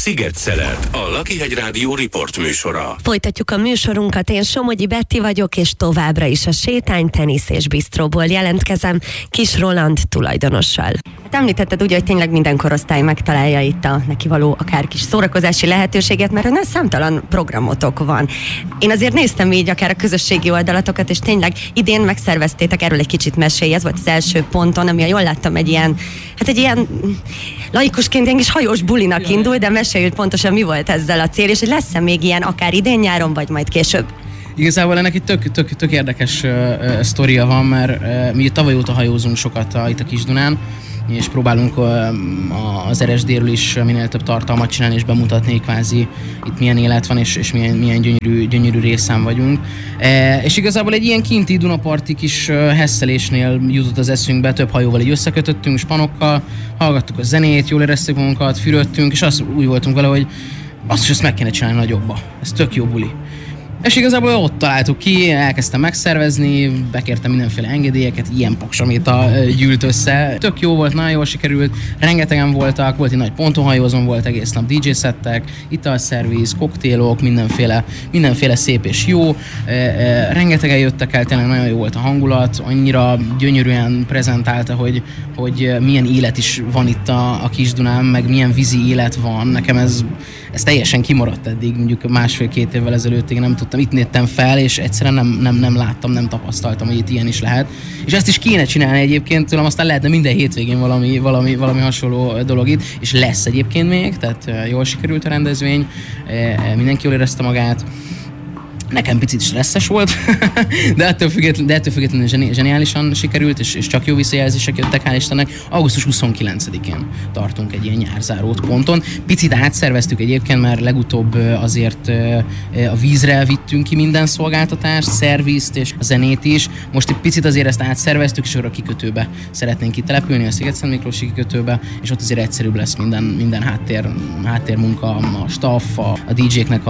Sziget-Szelet, a Lakihegy Rádió riportműsora. Folytatjuk a műsorunkat, én Somogyi Betti vagyok, és továbbra is a Sétány Tenisz és Bistróból jelentkezem Kis Roland tulajdonossal. Hát említetted úgy, hogy tényleg minden korosztály megtalálja itt a neki való akár kis szórakozási lehetőséget, mert olyan számtalan programotok van. Én azért néztem így akár a közösségi oldalatokat, és tényleg idén megszerveztétek, erről egy kicsit mesélj, ez volt az első ponton, ami, jól láttam, egy ilyen laikusként ilyen kis hajós bulinak indul, de mesélj, hogy pontosan mi volt ezzel a cél, és hogy lesz-e még ilyen akár idén nyáron, vagy majd később? Igazából ennek egy tök érdekes sztoria van, mert mi tavaly óta hajózunk sokat itt a Kis-Dunán, és próbálunk az RSD-ről is minél több tartalmat csinálni és bemutatni kvázi itt milyen élet van, és milyen gyönyörű részen vagyunk. És igazából egy ilyen kinti Dunaparti kis hesszelésnél jutott az eszünkbe, több hajóval így összekötöttünk, spanokkal, hallgattuk a zenét, jól éreztük magunkat, fürödtünk, és úgy voltunk vele, hogy azt meg kéne csinálni nagyobba. Ez tök jó buli. És igazából ott találtuk ki, elkezdtem megszervezni, bekértem mindenféle engedélyeket, ilyen paksaméta gyűlt össze. Tök jó volt, nagyon jól sikerült, rengetegen voltak, volt egy nagy pontonhajózón, volt egész nap DJ-szettek, italszerviz, koktélok, mindenféle szép és jó. Rengetegen jöttek el, tényleg nagyon jó volt a hangulat, annyira gyönyörűen prezentálta, hogy milyen élet is van itt a Kis-Dunán, meg milyen vízi élet van. Nekem ez teljesen kimaradt eddig, mondjuk 1,5-2 évvel ezelőttig nem tudtam, itt nőttem fel, és egyszerűen nem láttam, nem tapasztaltam, hogy itt ilyen is lehet. És ezt is kéne csinálni egyébként, tőlem aztán lehetne minden hétvégén valami hasonló dolog itt, és lesz egyébként még, tehát jól sikerült a rendezvény, mindenki jól érezte magát. Nekem picit stresszes volt, de ettől függetlenül zseniálisan sikerült, és csak jó visszajelzések jöttek, hál' Istennek. Augusztus 29-én tartunk egy ilyen nyárzárót ponton. Picit átszerveztük egyébként, mert legutóbb azért a vízre vittünk ki minden szolgáltatást, szervizt és a zenét is. Most egy picit azért ezt átszerveztük, és arra a kikötőbe szeretnénk kitelepülni, a Sziget-Szentmiklósi kikötőbe, és ott azért egyszerűbb lesz minden háttérmunka, a staff, a DJ-knek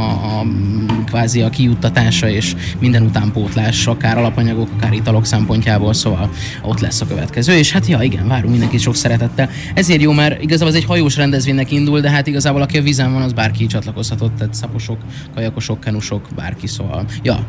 a kvázi a kijuttatása és minden utánpótlás, akár alapanyagok, akár italok szempontjából, szóval ott lesz a következő, és hát igen, várunk mindenkit sok szeretettel. Ezért jó, mert igazából ez egy hajós rendezvénynek indul, de hát igazából aki a vízen van, az bárki csatlakozhatott, tehát szaposok, kajakosok, kenusok, bárki, szóval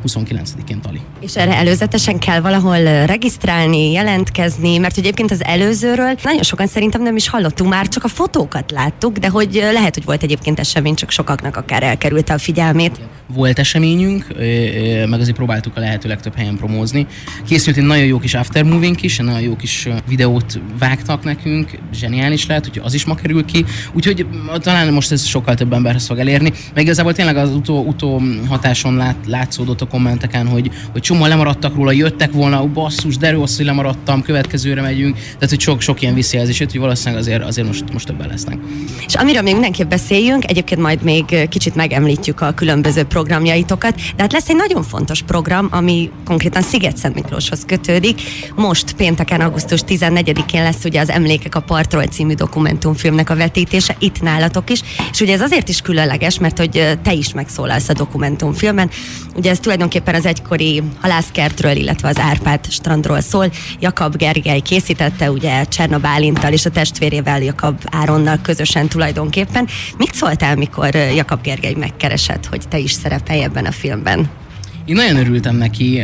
29-én tali. És erre előzetesen kell valahol regisztrálni, jelentkezni, mert egyébként az előzőről nagyon sokan szerintem nem is hallottunk, már csak a fotókat láttuk, de hogy lehet, hogy volt egyébként esemény, csak sokaknak akár elkerülte a figyelmét. Volt eseményünk, meg azért próbáltuk a lehető legtöbb helyen promózni. Készült egy nagyon jó kis aftermoving is, egy nagyon jó kis videót vágtak nekünk, zseniális lehet, hogy az is ma kerül ki, úgyhogy talán most ez sokkal több emberhez fog elérni. Meg igazából tényleg az utó hatáson látszódott a kommenteken, hogy csomóan lemaradtak róla, jöttek volna, basszus, de rossz, hogy lemaradtam, következőre megyünk, tehát hogy sok ilyen visszajelzés jött, hogy valószínűleg azért most többen lesznek. És amiről még mindenképp beszéljünk, egyébként majd még kicsit megemlítjük a különböző programjaitokat, de hát lesz egy nagyon fontos program, ami konkrétan Sziget-Szentmiklóshoz kötődik. Most pénteken, augusztus 14-én lesz ugye az Emlékek a partról című dokumentumfilmnek a vetítése, itt nálatok is, és ugye ez azért is különleges, mert hogy te is megszólalsz a dokumentumfilmen. Ugye ez tulajdonképpen az egykori halászkertről, illetve az Árpád strandról szól. Jakab Gergely készítette, ugye Cserna Bálintal és a testvérével, Jakab Áronnal közösen tulajdonképpen. Mit szóltál, mikor Jakab Gergely megkeresett, hogy te is szerepelj ebben a filmben? Én nagyon örültem neki,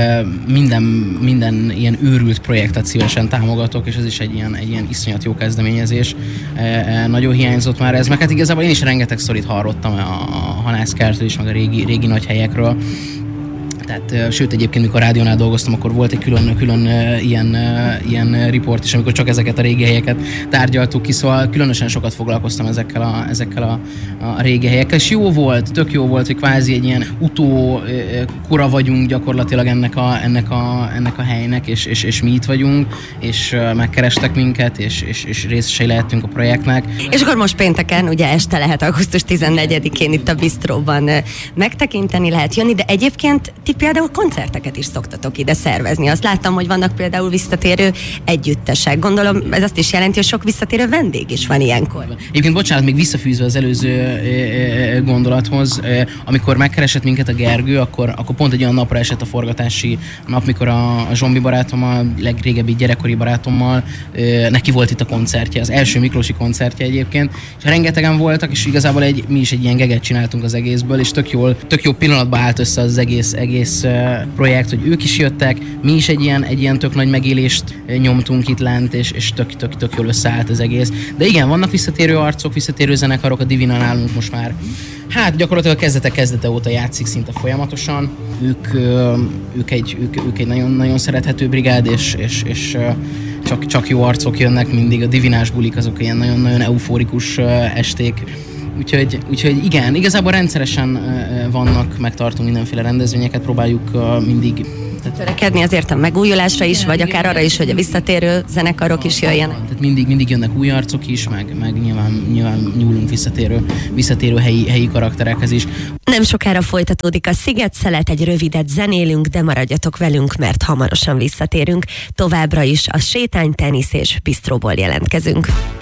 minden ilyen őrült projektet szívesen támogatok, és ez is egy ilyen iszonyat jó kezdeményezés. Nagyon hiányzott már ez, meg hát igazából én is rengeteg sztorit hallottam a halászkertről is, meg a régi nagy helyekről. Tehát, sőt, egyébként, mikor a rádiónál dolgoztam, akkor volt egy külön ilyen riport is, amikor csak ezeket a régi helyeket tárgyaltuk ki, szóval különösen sokat foglalkoztam ezekkel a régi helyekkel, és tök jó volt, hogy kvázi egy ilyen utókora vagyunk gyakorlatilag ennek a helynek, és mi itt vagyunk, és megkerestek minket, és részesei lehettünk a projektnek. És akkor most pénteken, ugye este lehet, augusztus 14-én itt a Bistróban megtekinteni, lehet jönni, de egyébként ti például koncerteket is szoktatok ide szervezni. Azt láttam, hogy vannak például visszatérő együttesek. Gondolom ez azt is jelenti, hogy sok visszatérő vendég is van ilyenkor. Egyébként bocsánat, még visszafűzve az előző gondolathoz, amikor megkeresett minket a Gergő, akkor pont egy olyan napra esett a forgatási nap, mikor a Zsombi barátommal, legrégebbi gyerekkori barátommal, neki volt itt a koncertje, az első Miklósi koncertje egyébként, és rengetegen voltak, és igazából mi is egy ilyen geget csináltunk az egészből, és tök jó pillanatban állt össze az egész projekt, hogy ők is jöttek, mi is egy ilyen tök nagy megélést nyomtunk itt lent, és tök jól összeállt az egész. De igen, vannak visszatérő arcok, visszatérő zenekarok, a Divina nálunk most már hát gyakorlatilag kezdete óta játszik szinte folyamatosan. Ők egy nagyon szerethető brigád, és csak jó arcok jönnek mindig. A divinás bulik azok ilyen nagyon eufórikus esték. Úgyhogy igen, igazából rendszeresen vannak, megtartunk mindenféle rendezvényeket, próbáljuk mindig törekedni azért a megújulásra is, vagy akár arra is, hogy a visszatérő zenekarok is jöjjenek. Tehát mindig jönnek új arcok is, meg nyilván nyúlunk visszatérő helyi karakterekhez is. Nem sokára folytatódik a Sziget-szelet, egy rövidet zenélünk, de maradjatok velünk, mert hamarosan visszatérünk. Továbbra is a sétány, tenisz és bistróból jelentkezünk.